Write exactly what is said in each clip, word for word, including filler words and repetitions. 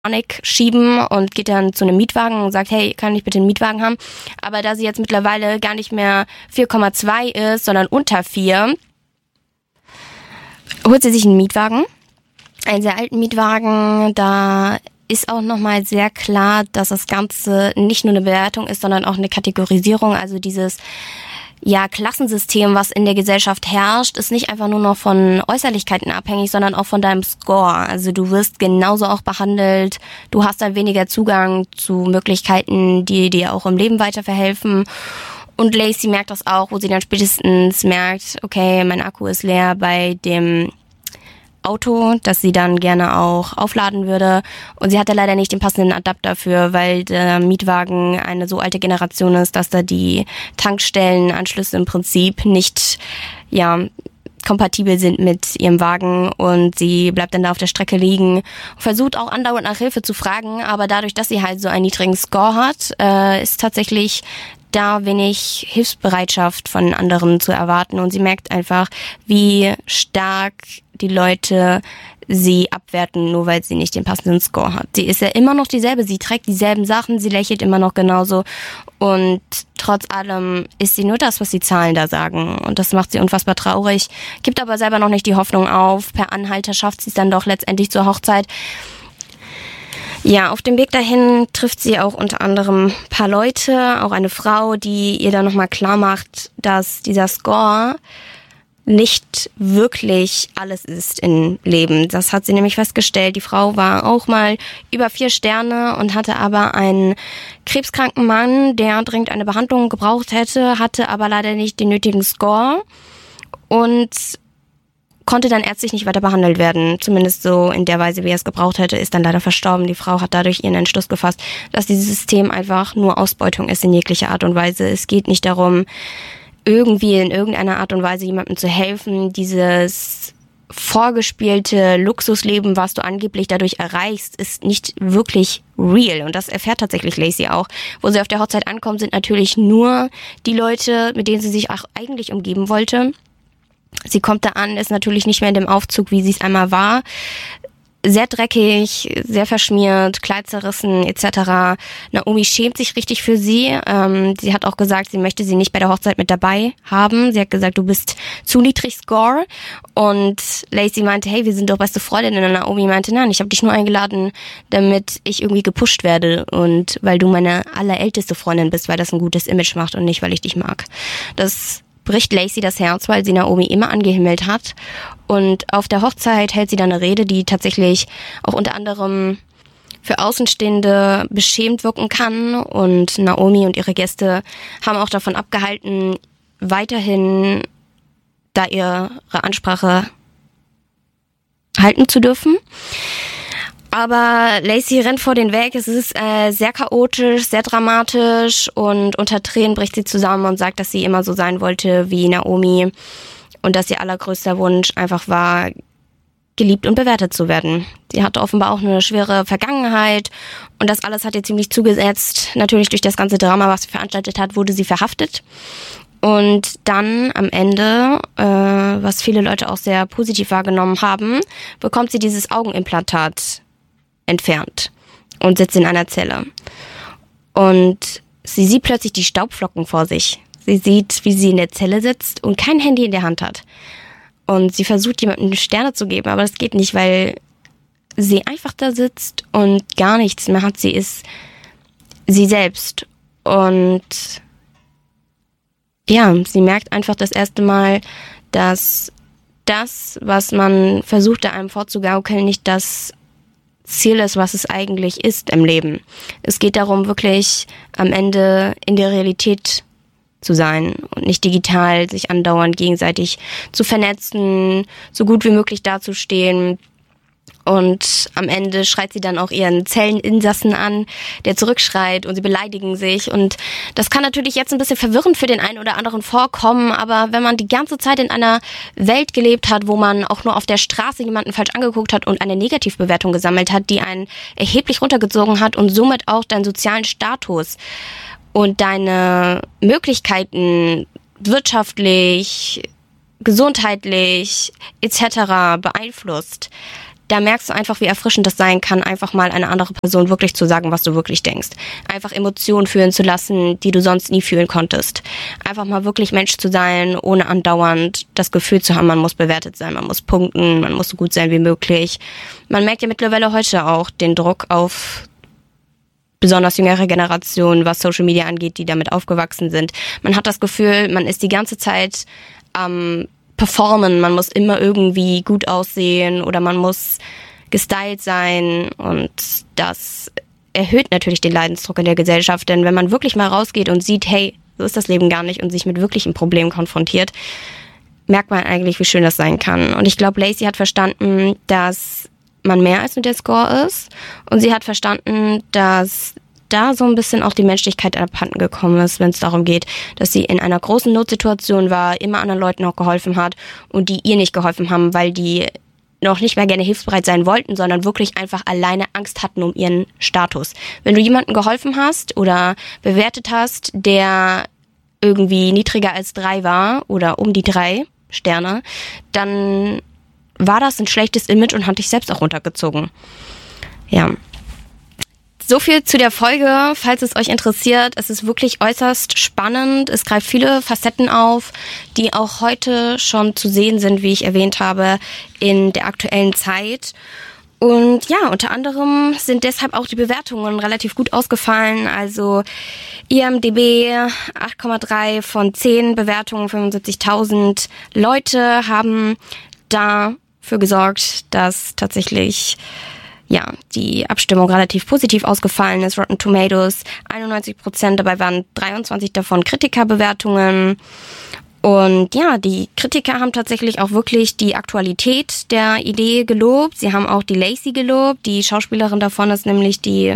Panik schieben und geht dann zu einem Mietwagen und sagt, hey, kann ich bitte einen Mietwagen haben? Aber da sie jetzt mittlerweile gar nicht mehr vier Komma zwei ist, sondern unter vier, holt sie sich einen Mietwagen, einen sehr alten Mietwagen. Da ist auch nochmal sehr klar, dass das Ganze nicht nur eine Bewertung ist, sondern auch eine Kategorisierung. Also dieses ja, Klassensystem, was in der Gesellschaft herrscht, ist nicht einfach nur noch von Äußerlichkeiten abhängig, sondern auch von deinem Score. Also du wirst genauso auch behandelt, du hast dann weniger Zugang zu Möglichkeiten, die dir auch im Leben weiterverhelfen. Und Lacey merkt das auch, wo sie dann spätestens merkt, okay, mein Akku ist leer bei dem Auto, das sie dann gerne auch aufladen würde. Und sie hatte leider nicht den passenden Adapter für, weil der Mietwagen eine so alte Generation ist, dass da die Tankstellenanschlüsse im Prinzip nicht, ja, kompatibel sind mit ihrem Wagen, und sie bleibt dann da auf der Strecke liegen, versucht auch andauernd nach Hilfe zu fragen, aber dadurch, dass sie halt so einen niedrigen Score hat, äh, ist tatsächlich da wenig Hilfsbereitschaft von anderen zu erwarten, und sie merkt einfach, wie stark die Leute sie abwerten, nur weil sie nicht den passenden Score hat. Sie ist ja immer noch dieselbe, sie trägt dieselben Sachen, sie lächelt immer noch genauso, und trotz allem ist sie nur das, was die Zahlen da sagen, und das macht sie unfassbar traurig, gibt aber selber noch nicht die Hoffnung auf. Per Anhalter schafft sie es dann doch letztendlich zur Hochzeit. Ja, auf dem Weg dahin trifft sie auch unter anderem ein paar Leute, auch eine Frau, die ihr dann nochmal klar macht, dass dieser Score nicht wirklich alles ist im Leben. Das hat sie nämlich festgestellt. Die Frau war auch mal über vier Sterne und hatte aber einen krebskranken Mann, der dringend eine Behandlung gebraucht hätte, hatte aber leider nicht den nötigen Score und konnte dann ärztlich nicht weiter behandelt werden. Zumindest so in der Weise, wie er es gebraucht hätte, ist dann leider verstorben. Die Frau hat dadurch ihren Entschluss gefasst, dass dieses System einfach nur Ausbeutung ist in jeglicher Art und Weise. Es geht nicht darum, irgendwie in irgendeiner Art und Weise jemandem zu helfen. Dieses vorgespielte Luxusleben, was du angeblich dadurch erreichst, ist nicht wirklich real. Und das erfährt tatsächlich Lacey auch. Wo sie auf der Hochzeit ankommt, sind natürlich nur die Leute, mit denen sie sich auch eigentlich umgeben wollte. Sie kommt da an, ist natürlich nicht mehr in dem Aufzug, wie sie es einmal war. Sehr dreckig, sehr verschmiert, Kleid zerrissen et cetera. Naomi schämt sich richtig für sie. Ähm, sie hat auch gesagt, sie möchte sie nicht bei der Hochzeit mit dabei haben. Sie hat gesagt, du bist zu niedrig Score. Und Lacey meinte, hey, wir sind doch beste Freundinnen. Und Naomi meinte, nein, ich habe dich nur eingeladen, damit ich irgendwie gepusht werde. Und weil du meine allerälteste Freundin bist, weil das ein gutes Image macht und nicht, weil ich dich mag. Das bricht Lacey das Herz, weil sie Naomi immer angehimmelt hat. Und auf der Hochzeit hält sie dann eine Rede, die tatsächlich auch unter anderem für Außenstehende beschämt wirken kann. Und Naomi und ihre Gäste haben auch davon abgehalten, weiterhin da ihre Ansprache halten zu dürfen. Aber Lacey rennt vor den weg. Es ist äh, sehr chaotisch, sehr dramatisch, und unter Tränen bricht sie zusammen und sagt, dass sie immer so sein wollte wie Naomi und dass ihr allergrößter Wunsch einfach war, geliebt und bewertet zu werden. Sie hatte offenbar auch eine schwere Vergangenheit, und das alles hat ihr ziemlich zugesetzt. Natürlich durch das ganze Drama, was sie veranstaltet hat, wurde sie verhaftet. Und dann am Ende, äh, was viele Leute auch sehr positiv wahrgenommen haben, bekommt sie dieses Augenimplantat entfernt und sitzt in einer Zelle. Und sie sieht plötzlich die Staubflocken vor sich. Sie sieht, wie sie in der Zelle sitzt und kein Handy in der Hand hat. Und sie versucht, jemandem Sterne zu geben, aber das geht nicht, weil sie einfach da sitzt und gar nichts mehr hat. Sie ist sie selbst. Und ja, sie merkt einfach das erste Mal, dass das, was man versuchte, einem vorzugaukeln, nicht das Ziel ist, was es eigentlich ist im Leben. Es geht darum, wirklich am Ende in der Realität zu sein und nicht digital, sich andauernd gegenseitig zu vernetzen, so gut wie möglich dazustehen. Und am Ende schreit sie dann auch ihren Zelleninsassen an, der zurückschreit, und sie beleidigen sich. Und das kann natürlich jetzt ein bisschen verwirrend für den einen oder anderen vorkommen, aber wenn man die ganze Zeit in einer Welt gelebt hat, wo man auch nur auf der Straße jemanden falsch angeguckt hat und eine Negativbewertung gesammelt hat, die einen erheblich runtergezogen hat und somit auch deinen sozialen Status und deine Möglichkeiten wirtschaftlich, gesundheitlich et cetera beeinflusst, da merkst du einfach, wie erfrischend das sein kann, einfach mal einer anderen Person wirklich zu sagen, was du wirklich denkst. Einfach Emotionen fühlen zu lassen, die du sonst nie fühlen konntest. Einfach mal wirklich Mensch zu sein, ohne andauernd das Gefühl zu haben, man muss bewertet sein, man muss punkten, man muss so gut sein wie möglich. Man merkt ja mittlerweile heute auch den Druck auf besonders jüngere Generationen, was Social Media angeht, die damit aufgewachsen sind. Man hat das Gefühl, man ist die ganze Zeit am performen, man muss immer irgendwie gut aussehen oder man muss gestylt sein und das erhöht natürlich den Leidensdruck in der Gesellschaft, denn wenn man wirklich mal rausgeht und sieht, hey, so ist das Leben gar nicht und sich mit wirklichen Problemen konfrontiert, merkt man eigentlich, wie schön das sein kann. Und ich glaube, Lacey hat verstanden, dass man mehr als nur der Score ist und sie hat verstanden, dass da so ein bisschen auch die Menschlichkeit abhanden gekommen ist, wenn es darum geht, dass sie in einer großen Notsituation war, immer anderen Leuten auch geholfen hat und die ihr nicht geholfen haben, weil die noch nicht mehr gerne hilfsbereit sein wollten, sondern wirklich einfach alleine Angst hatten um ihren Status. Wenn du jemandem geholfen hast oder bewertet hast, der irgendwie niedriger als drei war oder um die drei Sterne, dann war das ein schlechtes Image und hat dich selbst auch runtergezogen. Ja. So viel zu der Folge, falls es euch interessiert. Es ist wirklich äußerst spannend. Es greift viele Facetten auf, die auch heute schon zu sehen sind, wie ich erwähnt habe, in der aktuellen Zeit. Und ja, unter anderem sind deshalb auch die Bewertungen relativ gut ausgefallen. Also I M D B acht Komma drei von zehn Bewertungen, fünfundsiebzigtausend Leute haben dafür gesorgt, dass tatsächlich ja, die Abstimmung relativ positiv ausgefallen ist. Rotten Tomatoes einundneunzig Prozent, dabei waren dreiundzwanzig davon Kritikerbewertungen. Und ja, die Kritiker haben tatsächlich auch wirklich die Aktualität der Idee gelobt. Sie haben auch die Lacey gelobt. Die Schauspielerin davon ist nämlich die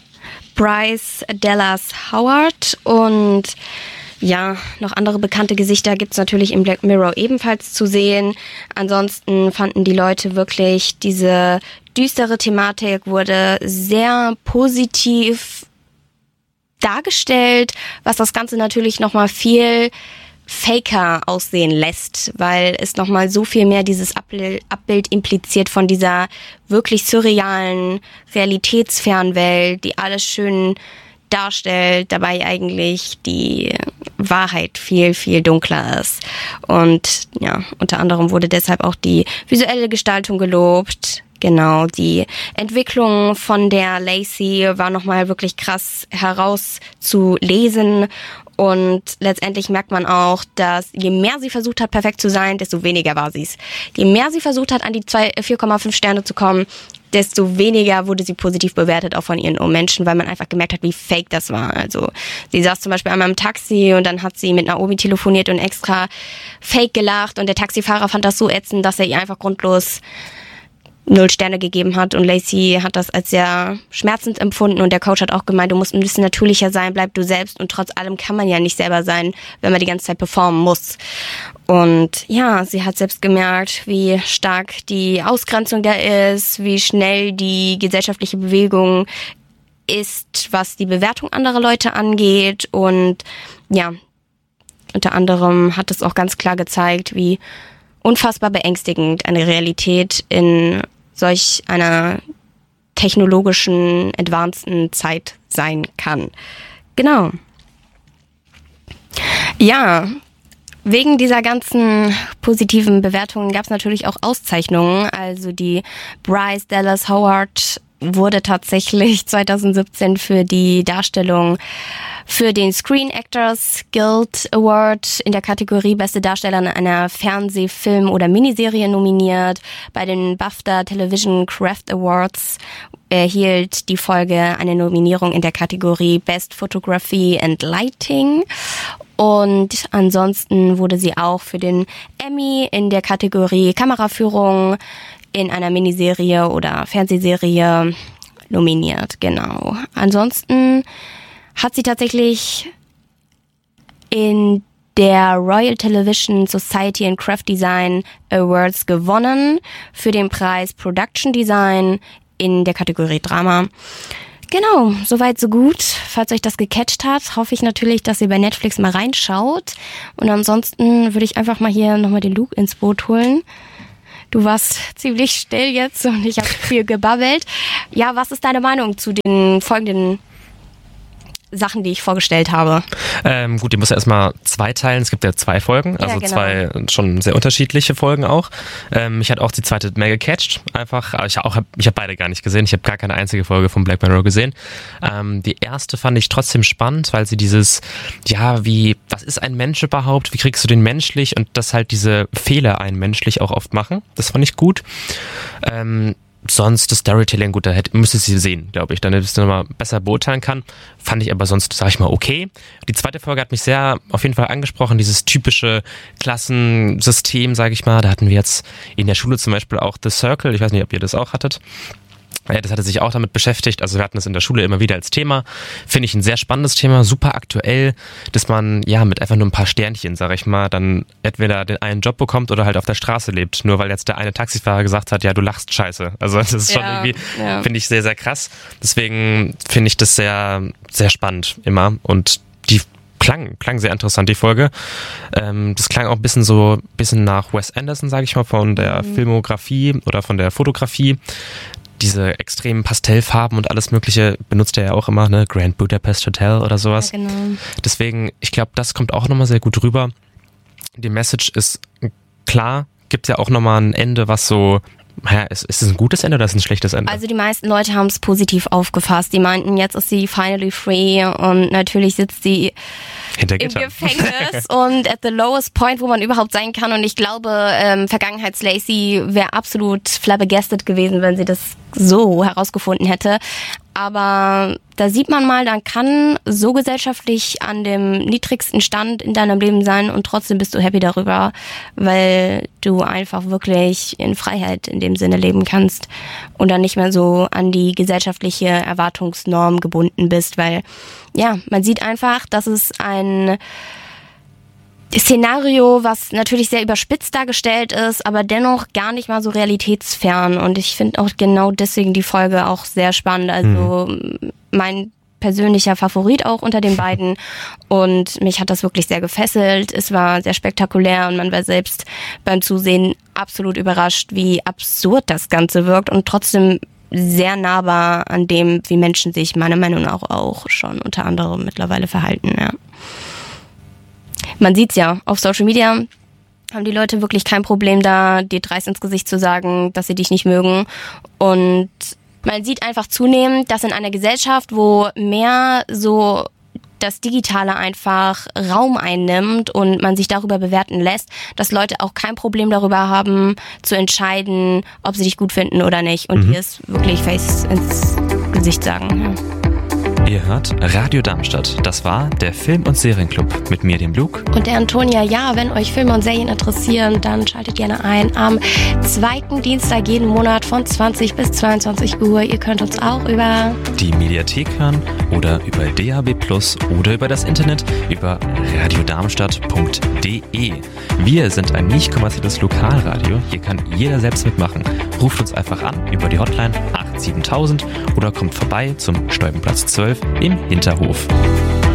Bryce Dallas Howard. Und ja, noch andere bekannte Gesichter gibt's natürlich im Black Mirror ebenfalls zu sehen. Ansonsten fanden die Leute wirklich, diese düstere Thematik wurde sehr positiv dargestellt, was das Ganze natürlich nochmal viel faker aussehen lässt, weil es nochmal so viel mehr dieses Abbild impliziert von dieser wirklich surrealen, realitätsfernen Welt, die alles schön darstellt, dabei eigentlich die Wahrheit viel, viel dunkler ist. Und ja, unter anderem wurde deshalb auch die visuelle Gestaltung gelobt. Genau, die Entwicklung von der Lacey war nochmal wirklich krass herauszulesen. Und letztendlich merkt man auch, dass je mehr sie versucht hat, perfekt zu sein, desto weniger war sie es. Je mehr sie versucht hat, an die vier Komma fünf Sterne zu kommen, desto weniger wurde sie positiv bewertet, auch von ihren Menschen, weil man einfach gemerkt hat, wie fake das war. Also sie saß zum Beispiel einmal im Taxi und dann hat sie mit Naomi telefoniert und extra fake gelacht und der Taxifahrer fand das so ätzend, dass er ihr einfach grundlos null Sterne gegeben hat und Lacey hat das als sehr schmerzend empfunden und der Coach hat auch gemeint, du musst ein bisschen natürlicher sein, bleib du selbst und trotz allem kann man ja nicht selber sein, wenn man die ganze Zeit performen muss. Und ja, sie hat selbst gemerkt, wie stark die Ausgrenzung da ist, wie schnell die gesellschaftliche Bewegung ist, was die Bewertung anderer Leute angeht und ja, unter anderem hat es auch ganz klar gezeigt, wie unfassbar beängstigend eine Realität in solch einer technologischen, advanceden Zeit sein kann. Genau. Ja, wegen dieser ganzen positiven Bewertungen gab es natürlich auch Auszeichnungen. Also die Bryce Dallas Howard wurde tatsächlich zwanzig siebzehn für die Darstellung für den Screen Actors Guild Award in der Kategorie Beste Darsteller in einer Fernseh-, Film- oder Miniserie nominiert. Bei den BAFTA Television Craft Awards erhielt die Folge eine Nominierung in der Kategorie Best Photography and Lighting. Und ansonsten wurde sie auch für den Emmy in der Kategorie Kameraführung in einer Miniserie oder Fernsehserie nominiert. Genau. Ansonsten hat sie tatsächlich in der Royal Television Society and Craft Design Awards gewonnen für den Preis Production Design in der Kategorie Drama. Genau, soweit so gut. Falls euch das gecatcht hat, hoffe ich natürlich, dass ihr bei Netflix mal reinschaut. Und ansonsten würde ich einfach mal hier nochmal den Luke ins Boot holen. Du warst ziemlich still jetzt und ich habe viel gebabbelt. Ja, was ist deine Meinung zu den folgenden Sachen, die ich vorgestellt habe? Ähm, gut, die muss ja erstmal zweiteilen. Es gibt ja zwei Folgen, also ja, genau. zwei schon sehr unterschiedliche Folgen auch. Ähm, mich hat auch die zweite mehr gecatcht, einfach. Aber ich habe ich hab beide gar nicht gesehen. Ich habe gar keine einzige Folge von Black Mirror gesehen. Ähm, die erste fand ich trotzdem spannend, weil sie dieses, ja, wie, was ist ein Mensch überhaupt? Wie kriegst du den menschlich? Und dass halt diese Fehler einen menschlich auch oft machen. Das fand ich gut. Ähm, Sonst das Storytelling, gut, da hätte, müsstest du sie sehen, glaube ich, dann dass du nochmal besser beurteilen kann. Fand ich aber sonst, sag ich mal, okay. Die zweite Folge hat mich sehr auf jeden Fall angesprochen, dieses typische Klassensystem, sage ich mal. Da hatten wir jetzt in der Schule zum Beispiel auch The Circle, ich weiß nicht, ob ihr das auch hattet. Ja, das hatte sich auch damit beschäftigt, also wir hatten das in der Schule immer wieder als Thema. Finde ich ein sehr spannendes Thema, super aktuell, dass man ja mit einfach nur ein paar Sternchen, sag ich mal, dann entweder den einen Job bekommt oder halt auf der Straße lebt, nur weil jetzt der eine Taxifahrer gesagt hat, ja, du lachst scheiße. Also das ist schon ja, irgendwie, ja. finde ich sehr, sehr krass. Deswegen finde ich das sehr, sehr spannend immer und die Klang, klang sehr interessant, die Folge. Ähm, das klang auch ein bisschen so, bisschen nach Wes Anderson, sage ich mal, von der mhm. Filmografie oder von der Fotografie. Diese extremen Pastellfarben und alles Mögliche benutzt er ja auch immer, ne? Grand Budapest Hotel oder sowas. Ja, genau. Deswegen, ich glaube, das kommt auch nochmal sehr gut rüber. Die Message ist klar, gibt ja auch nochmal ein Ende, was so, naja, ist, ist es ein gutes Ende oder ist es ein schlechtes Ende? Also die meisten Leute haben es positiv aufgefasst. Die meinten, jetzt ist sie finally free und natürlich sitzt sie hinter im Gitter. Gefängnis und at the lowest point, wo man überhaupt sein kann. Und ich glaube, ähm, Vergangenheits-Lacey wäre absolut flabbergasted gewesen, wenn sie das so herausgefunden hätte. Aber da sieht man mal, dann kann so gesellschaftlich an dem niedrigsten Stand in deinem Leben sein und trotzdem bist du happy darüber, weil du einfach wirklich in Freiheit in dem Sinne leben kannst und dann nicht mehr so an die gesellschaftliche Erwartungsnorm gebunden bist, weil ja, man sieht einfach, dass es ein Szenario, was natürlich sehr überspitzt dargestellt ist, aber dennoch gar nicht mal so realitätsfern. Und ich finde auch genau deswegen die Folge auch sehr spannend. Also mhm. mein persönlicher Favorit auch unter den beiden. Und mich hat das wirklich sehr gefesselt. Es war sehr spektakulär und man war selbst beim Zusehen absolut überrascht, wie absurd das Ganze wirkt und trotzdem sehr nahbar an dem, wie Menschen sich meiner Meinung nach auch schon unter anderem mittlerweile verhalten, ja. Man sieht's ja, auf Social Media haben die Leute wirklich kein Problem da, dir dreist ins Gesicht zu sagen, dass sie dich nicht mögen. Und man sieht einfach zunehmend, dass in einer Gesellschaft, wo mehr so das Digitale einfach Raum einnimmt und man sich darüber bewerten lässt, dass Leute auch kein Problem darüber haben, zu entscheiden, ob sie dich gut finden oder nicht. Und mhm. dir es wirklich face ins Gesicht sagen, ja. Ihr hört Radio Darmstadt. Das war der Film- und Serienclub mit mir, dem Luke. Und der Antonia. Ja, wenn euch Filme und Serien interessieren, dann schaltet gerne ein am zweiten Dienstag jeden Monat von zwanzig bis zweiundzwanzig Uhr. Ihr könnt uns auch über die Mediathek hören oder über D A B plus oder über das Internet über radiodarmstadt punkt de. Wir sind ein nicht kommerzielles Lokalradio. Hier kann jeder selbst mitmachen. Ruft uns einfach an über die Hotline acht sieben null null null oder kommt vorbei zum Steubenplatz zwölf im Hinterhof.